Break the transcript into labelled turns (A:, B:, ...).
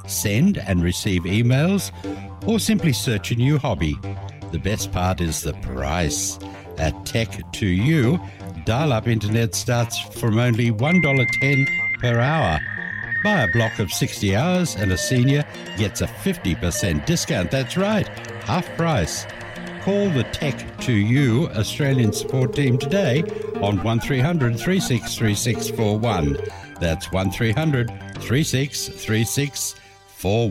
A: send and receive emails, or simply search a new hobby. The best part is the price. At Tech2U, dial-up internet starts from only $1.10 per hour. Buy a block of 60 hours and a senior gets a 50% discount. That's right, half price. Call the Tech2U Australian support team today on 1300 363641. That's 1300 363641.